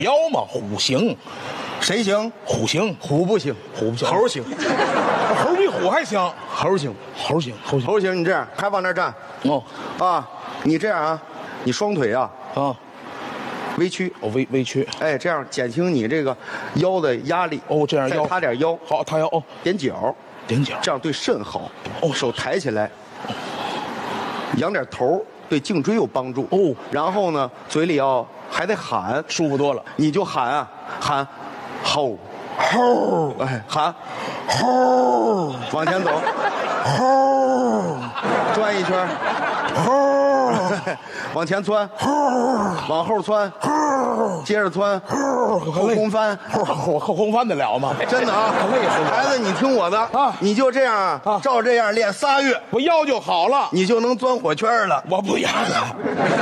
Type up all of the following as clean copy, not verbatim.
腰嘛，虎行， 谁行？ 虎行， 虎不行， 虎不行， 猴行， 猴比虎还行， 猴行， 猴行，猴行。 猴行。你这样还往那儿站哦啊？你这样啊？你双腿啊啊， 微曲， 微曲。 哎，这样减轻你这个腰的压力。 哦，这样腰再塌点腰， 好，塌腰哦， 踮脚， 踮脚， 这样对肾好。 哦手抬起来，仰点头，对颈椎有帮助。 哦然后呢，嘴里还得喊， 舒服多了。 你就喊啊，喊，吼， 吼哎，喊， 吼往前走， 吼转一圈， 吼往前窜，往后窜，接着窜，后空翻。 我后空翻得了吗？ 真的啊， 累死我了孩子，你听我的啊你就这样啊照这样练3月， 我腰就好了。 你就能钻火圈了。 我不要了。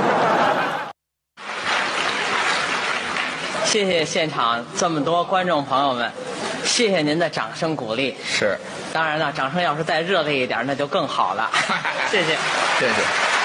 谢谢现场这么多观众朋友们，谢谢您的掌声鼓励。 是， 当然了，掌声要是再热烈一点，那就更好了。谢谢， 谢谢。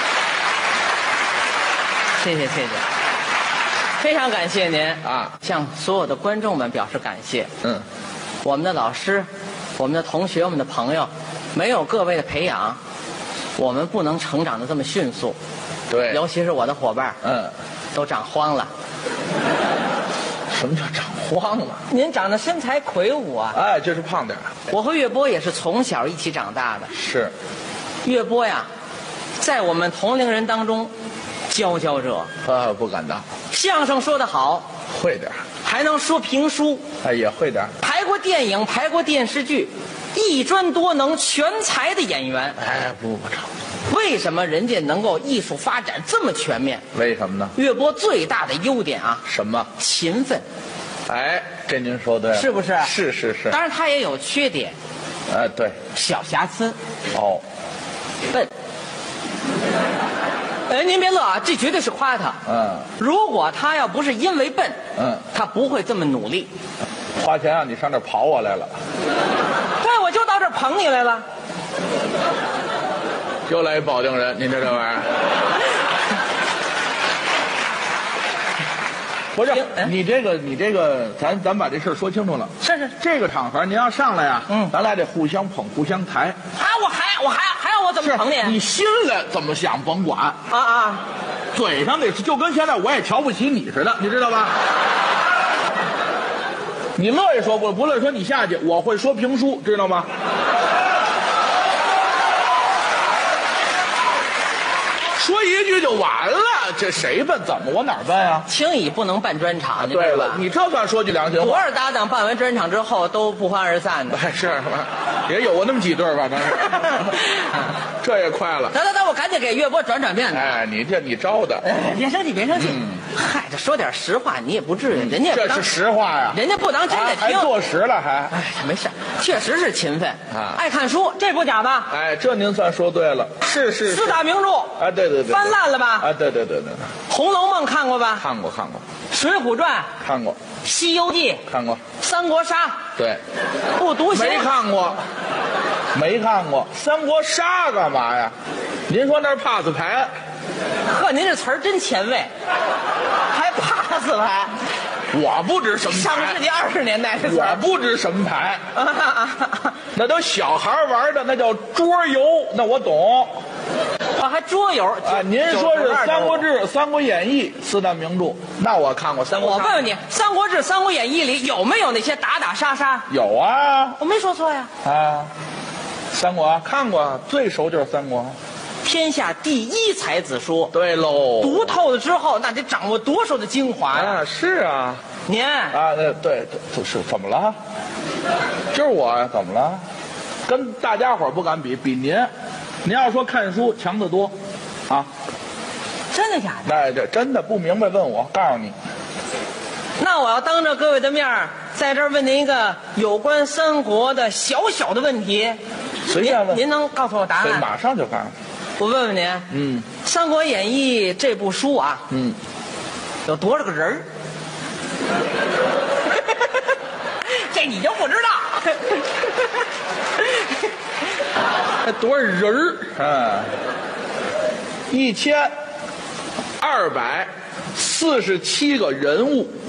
谢谢，谢谢，非常感谢您啊向所有的观众们表示感谢。 嗯， 我们的老师、我们的同学、我们的朋友，没有各位的培养，我们不能成长的这么迅速。 对尤其是我的伙伴，都长荒了。 什么叫长荒了？ 您长得身材魁梧啊！ 哎，就是胖点儿。 我和岳波也是从小一起长大的。 是， 岳波呀，在我们同龄人当中，佼佼者。 不敢当。 相声说得好， 会点儿。 还能说评书， 哎，也会点儿。 排过电影，排过电视剧，一专多能，全才的演员。 哎，不成。 为什么人家能够艺术发展这么全面？ 为什么呢？ 岳波最大的优点啊， 什么？ 勤奋， 哎，这您说对了。 是不是？ 是是是。 当然他也有缺点， 对。 小瑕疵， 哦， 笨。您别乐啊，这绝对是夸他。如果他要不是因为笨，他不会这么努力。 花钱让你上这儿刨我来了。 对，我就到这儿捧你来了。 又来一保定人，您这玩意儿。不是你这个，咱把这事儿说清楚了。 是， 这个场合您要上来呀，咱俩得互相捧，互相抬。 啊，我还要我怎么捧你？ 你心里怎么想甭管啊， 嘴上得就跟现在我也瞧不起你似的，你知道吧？你乐意说不乐意说你下去，我会说评书，知道吗？说一句就完了，这谁笨？怎么我哪儿笨啊？ 轻易不能办专场， 对了，你这算说句良心话。 多少搭档办完专场之后都不欢而散的。 是，也有过那么几对吧？当然，这也快了。 得，我赶紧给岳波转面子。 哎，你招的。 别生气，别生气。嗨，这说点实话，你也不至于，人家这是实话呀， 人家不当真的听。 还坐实了还。 哎，没事，确实是勤奋啊，爱看书，这不假吧？ 哎，这您算说对了。是。 四大名著。 啊，对。 翻烂了吧？ 啊，对。《 红楼梦》看过吧？ 看过。《 水浒传》 看过。《 西游记》 看过。《 三国杀》 对。 不读行。 没看过。三国杀干嘛呀？您说那是 pass 牌？ 呵，您这词儿真前卫，还pass牌？ 我不知什么牌。 上世纪20年代的词儿。 我不知什么牌。那都小孩玩的，那叫桌游，那我懂。 还桌游啊？您说是《三国志》《三国演义》四大名著，那我看过《三国杀》。 我问问你，《三国志》《三国演义》里有没有那些打打杀杀？ 有啊， 我没说错呀。 三国看过，最熟就是三国。 天下第一才子书。 对喽， 读透了之后，那得掌握多少的精华呀？ 是啊。 您对，是怎么了？就是我呀，怎么了？跟大家伙不敢比您。您要说看书强得多， 真的假的？ 那这真的不明白问我，告诉你。 那我要当着各位的面在这儿问您一个有关三国的小小的问题， 随便问。 您能告诉我答案？ 马上就告诉你。 我问问您，《三国演义》这部书啊，有多少个人儿？这你就不知道。 多少人儿？1247个人物。